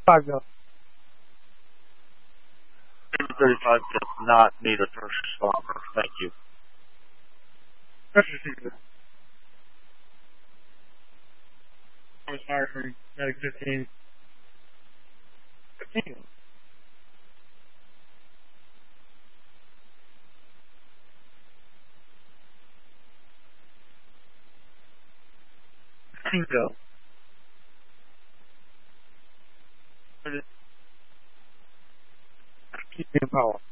5 does. 35 does not need a first responder. Thank you. That's received. I was fired for medic 15. 15. Go. Keep in power.